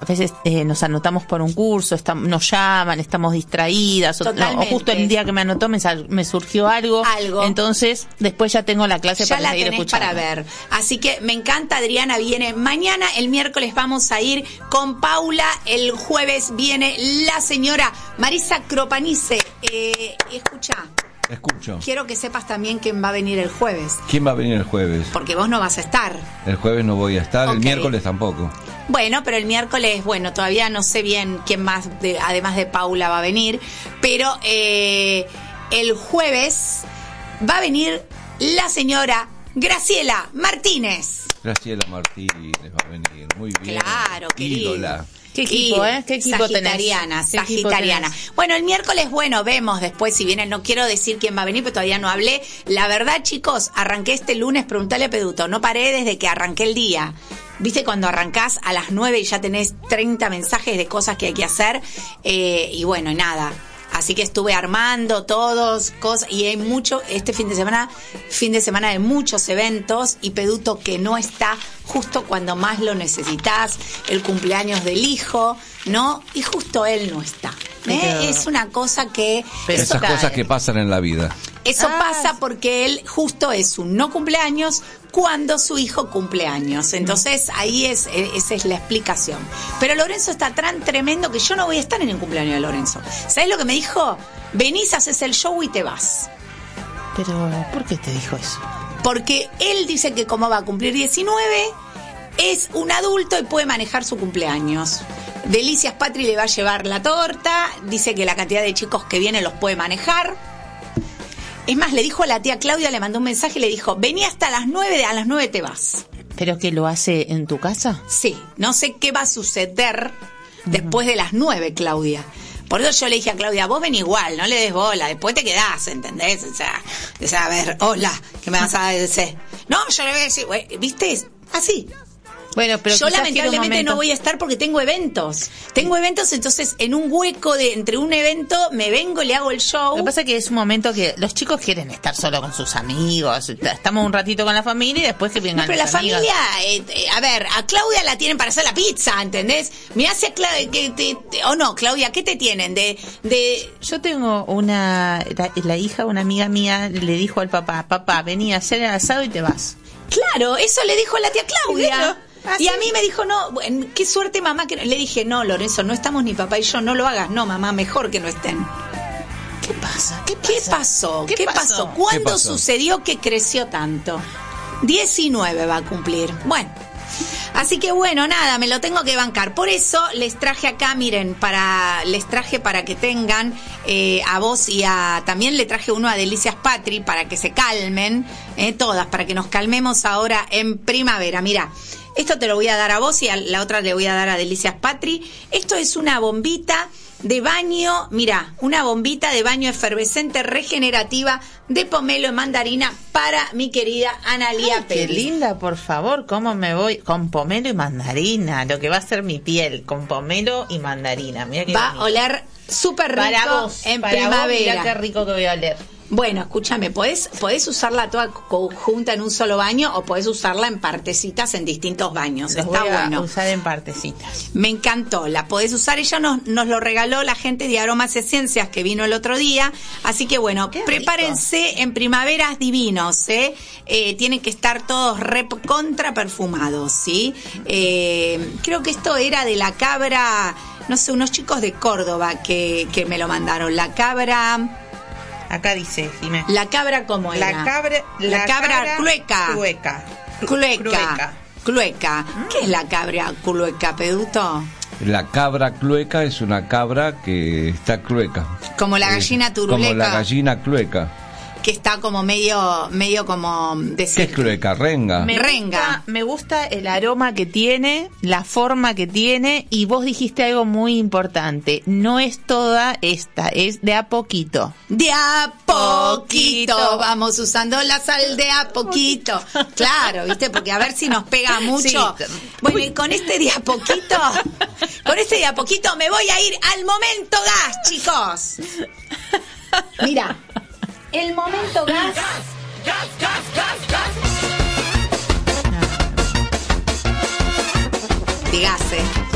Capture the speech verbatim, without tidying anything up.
veces eh, nos anotamos por un curso, estamos, nos llaman, estamos distraídas, o, no, o justo el día que me anotó me, sal, me surgió algo, algo, entonces después ya tengo la clase ya para la seguir tenés escuchando. para ver. Así que me encanta, Adriana viene mañana, el miércoles vamos a ir con Paula, el jueves viene la señora Marisa Cropanice. Eh, escucha. Escucho. Quiero que sepas también quién va a venir el jueves. ¿Quién va a venir el jueves? Porque vos no vas a estar. El jueves no voy a estar, Okay. El miércoles tampoco. Bueno, pero el miércoles, bueno, todavía no sé bien quién más, de, además de Paula, va a venir. Pero eh, el jueves va a venir la señora Graciela Martínez. Graciela Martínez va a venir, muy bien. Claro, querido. Ídola. ¿Qué equipo, eh? ¿Qué equipo tenés? Sagitariana, ¿Qué equipo Sagitariana. tenés? Bueno, el miércoles, bueno, vemos después si vienen. No quiero decir quién va a venir, pero todavía no hablé. La verdad, chicos, arranqué este lunes, preguntale a Peduto. No paré desde que arranqué el día. ¿Viste cuando arrancás a las nueve y ya tenés treinta mensajes de cosas que hay que hacer? Eh, y bueno, nada. Así que estuve armando todos, cosas, y hay mucho, este fin de semana, fin de semana de muchos eventos, y Peduto que no está justo cuando más lo necesitas, el cumpleaños del hijo, ¿no? Y justo él no está. ¿eh? Es una cosa que... Pero esas cae. cosas que pasan en la vida. Eso Ah, pasa porque él justo es un no cumpleaños cuando su hijo cumple años. Entonces ahí es, esa es la explicación. Pero Lorenzo está tan tremendo que yo no voy a estar en el cumpleaños de Lorenzo. ¿Sabés lo que me dijo? Venís, haces el show y te vas. Pero, ¿por qué te dijo eso? Porque él dice que como va a cumplir diecinueve, es un adulto y puede manejar su cumpleaños. Delicias Patri le va a llevar la torta, dice que la cantidad de chicos que vienen los puede manejar. Es más, le dijo a la tía Claudia, le mandó un mensaje y le dijo, vení hasta las nueve, a las nueve te vas. ¿Pero que lo hace en tu casa? Sí, no sé qué va a suceder después de las nueve, Claudia. Por eso yo le dije a Claudia, vos ven igual, no le des bola, después te quedás, ¿entendés? O sea, o sea a ver, hola, ¿qué me vas a decir? No, yo le voy a decir, ¿viste? Así. Bueno, pero yo lamentablemente momento... no voy a estar porque tengo eventos. Tengo eventos, entonces en un hueco de entre un evento me vengo, le hago el show. Lo que pasa es que es un momento que los chicos quieren estar solo con sus amigos. Estamos un ratito con la familia y después que vengan no, pero los la amigos. familia, eh, eh, a ver, a Claudia la tienen para hacer la pizza, ¿entendés? Me hace Claudia, que te, te, o no, Claudia, ¿qué te tienen? De, de Yo tengo una, la, la hija de una amiga mía le dijo al papá, papá, vení a hacer el asado y te vas. Claro, eso le dijo la tía Claudia. Claro. ¿Ah, y sí? a mí me dijo, no, bueno, qué suerte mamá que... Le dije, no, Lorenzo, no estamos ni papá y yo, no lo hagas. No, mamá, mejor que no estén. ¿Qué pasa? ¿Qué, ¿Qué pasó? ¿Qué, ¿Qué pasó? pasó? ¿Cuándo ¿Qué pasó? sucedió que creció tanto? diecinueve va a cumplir. Bueno, así que bueno, nada, me lo tengo que bancar. Por eso les traje acá, miren, para les traje para que tengan eh, a vos y a... También le traje uno a Delicias Patri para que se calmen, eh, todas, para que nos calmemos ahora en primavera. Mira, esto te lo voy a dar a vos y a la otra le voy a dar a Delicias Patri. Esto es una bombita de baño, mira, una bombita de baño efervescente regenerativa de pomelo y mandarina para mi querida Analía Ay, qué Pérez. linda, por favor, cómo me voy con pomelo y mandarina, lo que va a ser mi piel, con pomelo y mandarina. Mirá qué Va a bonito. oler súper rico Para vos, en para primavera. Vos, mirá qué rico que voy a oler. Bueno, escúchame, podés, podés usarla toda conjunta en un solo baño o podés usarla en partecitas en distintos baños. Los Está voy a bueno. usar en partecitas. Me encantó, la podés usar. Ella nos, nos lo regaló la gente de Aromas Esencias que vino el otro día. Así que bueno, Qué prepárense rico. en primaveras divinos, ¿eh? Eh, tienen que estar todos re contra perfumados, ¿sí? Eh, creo que esto era de la cabra, no sé, unos chicos de Córdoba que, que me lo mandaron. La cabra... Acá dice, Jimé. La cabra, ¿cómo era? La cabra, La, cabra, cabra clueca. Clueca. Clueca. Clueca. Clueca. ¿Qué es la cabra clueca, Peduto? La cabra clueca es una cabra que está clueca. Como la Eh, gallina turuleca. Como la gallina clueca. Que está como medio, medio como ¿Qué decir. es clueca? Renga. Me Renga. gusta, me gusta el aroma que tiene, la forma que tiene, y vos dijiste algo muy importante. No es toda esta, es de a poquito. De a poquito. Poquito. Vamos usando la sal de a poquito. Claro, ¿viste? Porque a ver si nos pega mucho. Sí. Bueno, y con este de a poquito, con este de a poquito me voy a ir al momento gas, chicos. Mira. El momento gas. ¡Gas, gas, gas, gas! Dígase.